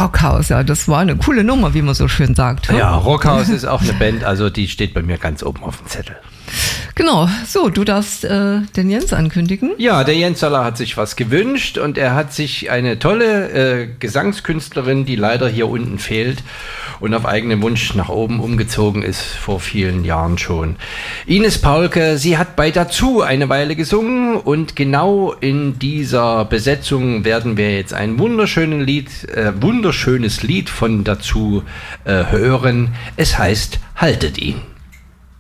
Rockhaus, ja, das war eine coole Nummer, wie man so schön sagt. Ja, Rockhaus ist auch eine Band, also die steht bei mir ganz oben auf dem Zettel. Genau, so, du darfst den Jens ankündigen. Ja, der Jens Soller hat sich was gewünscht und er hat sich eine tolle Gesangskünstlerin, die leider hier unten fehlt und auf eigenen Wunsch nach oben umgezogen ist, vor vielen Jahren schon. Ines Paulke, sie hat bei Dazu eine Weile gesungen und genau in dieser Besetzung werden wir jetzt ein wunderschönes Lied von Dazu hören. Es heißt Haltet ihn.